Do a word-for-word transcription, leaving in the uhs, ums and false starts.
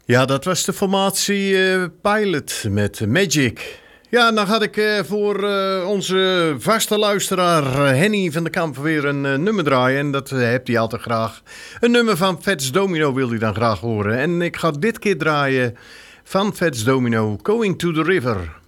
Ja, dat was de formatie uh, Pilot met Magic. Ja, dan had ik uh, voor uh, onze vaste luisteraar uh, Henny van der Kamp weer een uh, nummer draaien. En dat uh, hebt hij altijd graag. Een nummer van Fats Domino wil hij dan graag horen. En ik ga dit keer draaien van Fats Domino, Going to the River.